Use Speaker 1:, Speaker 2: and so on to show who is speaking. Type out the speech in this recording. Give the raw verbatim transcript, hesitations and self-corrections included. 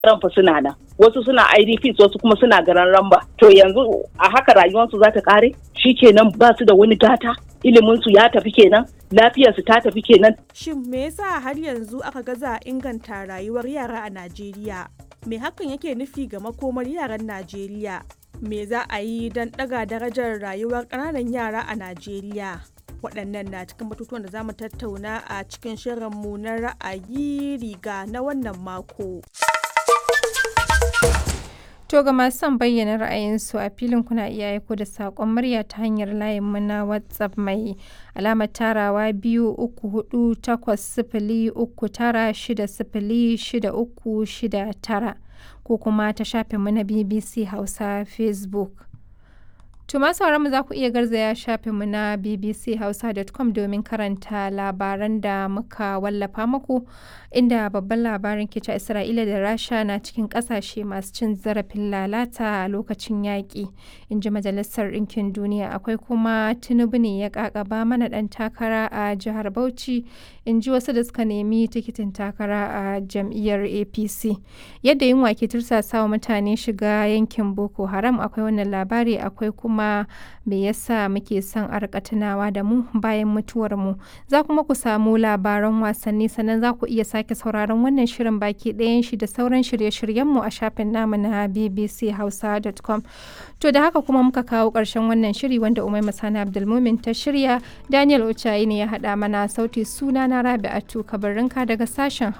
Speaker 1: fa suna nan, wasu suna I D Ps wasu kuma suna garan Ramba. To yanzu a haka rayuwarsu za ta kare? Shikenan ba su da wani gata, ilimin su ya tafi kenan, lafiyar su ta tafi kenan.
Speaker 2: Shin me yasa har yanzu aka gaza inganta rayuwar yara a Najeriya? Me hakan yake nufi ga makomar yaran Najeriya? Me za a yi don ɗaga darajar rayuwar ƙananan yara a Najeriya? Waɗannan na cikin batutuwan da za mu tattauna a cikin shirinmu na ra'ayi riga na wannan mako.
Speaker 3: To ga masu son bayyana ra'ayinsu a filin kuna iya aiko da saƙon murya ta hanyar layinmu na WhatsApp mai alamar tarawa biyu uku hudu takwas sifili uku tara shida sifili shida uku shida tara ko kuma ta shafinmu na B B C Hausa Facebook. To masu mu za ku iya garzaya shafinmu na b b c hausa dot com domin karanta labaran da muka wallafa muku, inda babban labarin ke cewa Isra'ila da Rasha na cikin kasashe masu cin zarafin lalata a lokacin yaƙi, in ji Majalisar Ɗinkin Duniya. Akwai kuma Tinubu ne ya ƙaƙaba mana ɗan takara a jihar Bauchi, in ji wasu da suka nemi tikitin takara a jam'iyyar A P C. Yadda yunwa ke tursasawa mutane shiga yankin Boko Haram, akwai wannan labari. Akwai kuma me yasa muke son a rika tunawa da mu bayan mutuwar mu. Za kuma ku samu labaran wasanni, sannan za ku iya sake sauraron wannan shirin baki ɗayan shi da sauran shirye-shiryen mu a shafin namu na b b c hausa dot com. To da haka kuma muka kawo ƙarshen wannan shiri wanda Umaima Sani Abdulmumin ta shirya, Daniel Ochayi ne ya haɗa mana sauti. Suna na Rabi'atu Kabarinka daga sashen